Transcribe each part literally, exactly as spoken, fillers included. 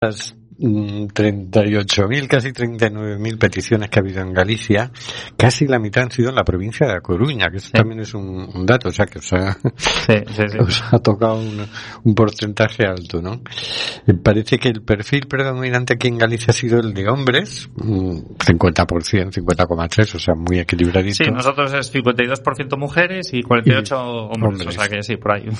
Las treinta y ocho mil, casi treinta y nueve mil peticiones que ha habido en Galicia, casi la mitad han sido en la provincia de A Coruña, que eso sí. También es un, un dato, o sea que os ha, sí, sí, sí. os ha tocado un, un porcentaje alto, ¿no? Eh, parece que el perfil predominante aquí en Galicia ha sido el de hombres, cincuenta por ciento, cincuenta coma tres por ciento, o sea, muy equilibradito. Sí, nosotros es cincuenta y dos por ciento mujeres y cuarenta y ocho por ciento hombres, hombres, o sea que sí, por ahí.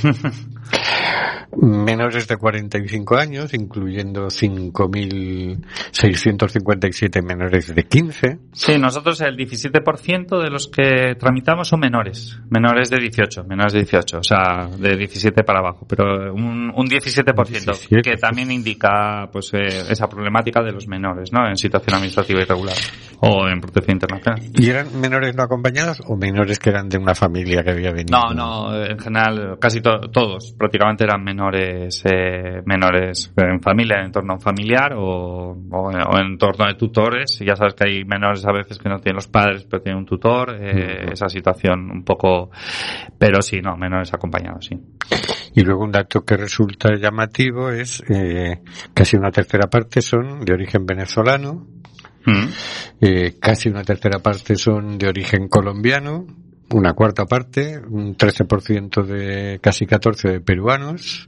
Menores de cuarenta y cinco años, incluyendo cinco mil seiscientos cincuenta y siete menores de quince. Sí, nosotros el diecisiete por ciento de los que tramitamos son menores, menores de dieciocho, menores de dieciocho, o sea, de diecisiete para abajo, pero un, un diecisiete por ciento, diecisiete, que también indica pues eh, esa problemática de los menores, ¿no? En situación administrativa irregular o en protección internacional. ¿Y eran menores no acompañados o menores que eran de una familia que había venido? No, no, en general casi to- todos, prácticamente eran menores, eh, menores en familia, en entorno familiar o, o, o en entorno de tutores. Ya sabes que hay menores a veces que no tienen los padres pero tienen un tutor, eh, uh-huh. Esa situación un poco, pero sí, no, menores acompañados, sí. Y luego un dato que resulta llamativo es eh, casi una tercera parte son de origen venezolano, uh-huh. eh, casi una tercera parte son de origen colombiano, una cuarta parte, un trece por ciento de casi catorce de peruanos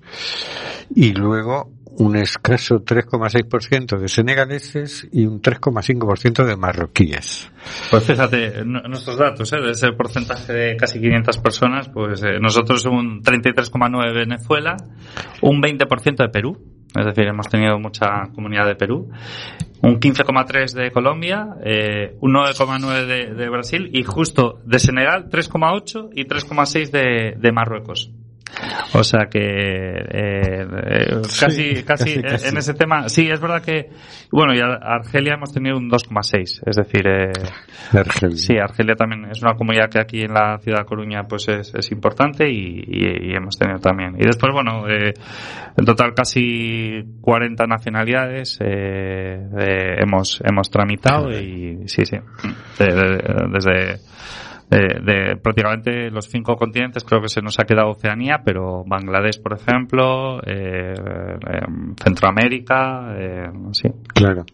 y luego un escaso tres coma seis por ciento de senegaleses y un tres coma cinco por ciento de marroquíes. Pues fíjate, nuestros datos, ¿eh? De ese porcentaje de casi quinientas personas, pues eh, nosotros un treinta y tres coma nueve por ciento de Venezuela, un veinte por ciento de Perú, es decir, hemos tenido mucha comunidad de Perú, un quince coma tres por ciento de Colombia, eh, un nueve coma nueve por ciento de, de Brasil y justo de Senegal tres coma ocho por ciento y tres coma seis por ciento de, de Marruecos. O sea que eh, eh, casi, sí, casi, casi, casi en ese tema, sí, es verdad que, bueno, y a Argelia hemos tenido un dos coma seis, es decir, eh, Argelia. Sí, Argelia también es una comunidad que aquí en la ciudad de Coruña pues es, es importante y, y, y hemos tenido también. Y después, bueno, eh, en total casi cuarenta nacionalidades eh, eh, hemos hemos tramitado y sí, sí, de, de, desde De, de prácticamente los cinco continentes creo que se nos ha quedado Oceanía, pero Bangladesh, por ejemplo, eh, eh, Centroamérica, eh, sí. Claro.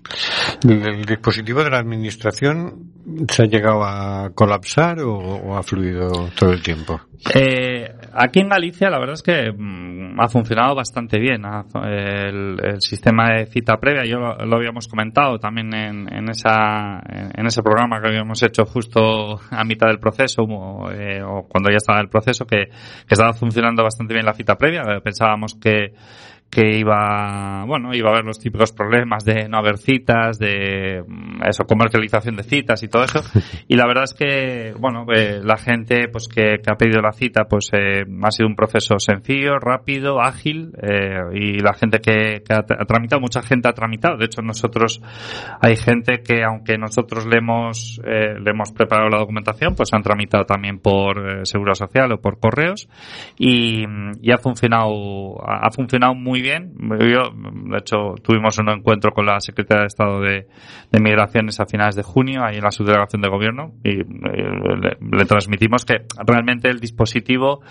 ¿El dispositivo de la administración se ha llegado a colapsar o, o ha fluido todo el tiempo? Eh, aquí en Galicia la verdad es que mm, ha funcionado bastante bien ha, el, el sistema de cita previa. Yo lo, lo habíamos comentado también en, en esa en, en ese programa que habíamos hecho justo a mitad del proceso o, eh, o cuando ya estaba el proceso que, que estaba funcionando bastante bien la cita previa. Pensábamos que que iba, bueno, iba a haber los típicos problemas de no haber citas, de eso, comercialización de citas y todo eso. Y la verdad es que, bueno, eh, la gente, pues que, que ha pedido la cita, pues eh, ha sido un proceso sencillo, rápido, ágil, eh, y la gente que, que ha, ha tramitado, mucha gente ha tramitado. De hecho, nosotros, hay gente que, aunque nosotros le hemos, eh, le hemos preparado la documentación, pues han tramitado también por eh, Seguridad Social o por correos y, y ha funcionado, ha funcionado muy bien. Yo, de hecho, tuvimos un encuentro con la Secretaria de Estado de, de Migraciones a finales de junio, ahí en la subdelegación de gobierno, y le, le transmitimos que realmente el dispositivo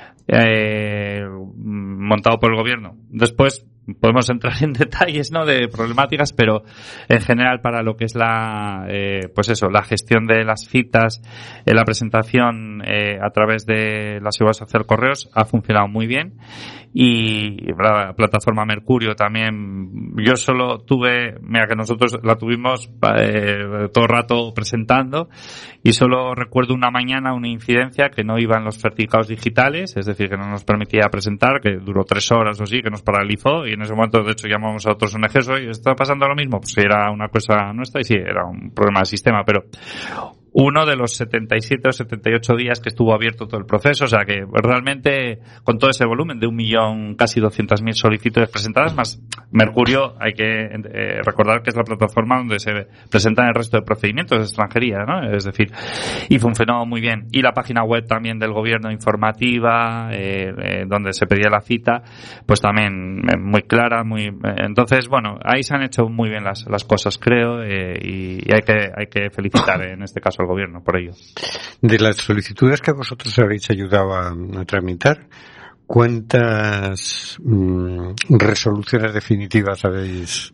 eh, montado por el gobierno. Después podemos entrar en detalles, ¿no?, de problemáticas, pero en general para lo que es la, eh, pues eso, la gestión de las citas, eh, la presentación eh, a través de la Seguridad Social Correos ha funcionado muy bien. Y la plataforma Mercurio también, yo solo tuve, mira que nosotros la tuvimos eh, todo el rato presentando y solo recuerdo una mañana una incidencia que no iban los certificados digitales, es decir, que no nos permitía presentar, que duró tres horas o así, que nos paralizó y en ese momento de hecho llamamos a otros O N Ges, oye, ¿está pasando lo mismo? Pues era una cosa nuestra y sí, era un problema del sistema, pero uno de los setenta y siete o setenta y ocho días que estuvo abierto todo el proceso, o sea que realmente con todo ese volumen de un millón, casi doscientas mil solicitudes presentadas, más Mercurio, hay que eh, recordar que es la plataforma donde se presentan el resto de procedimientos de extranjería, ¿no? Es decir, y funcionó muy bien. Y la página web también del gobierno informativa, eh, eh, donde se pedía la cita, pues también eh, muy clara, muy, eh, entonces, bueno, ahí se han hecho muy bien las, las cosas, creo, eh, y, y hay que, hay que felicitar eh, en este caso al gobierno por ello. De las solicitudes que vosotros habéis ayudado a, a tramitar, ¿cuántas mm, resoluciones definitivas habéis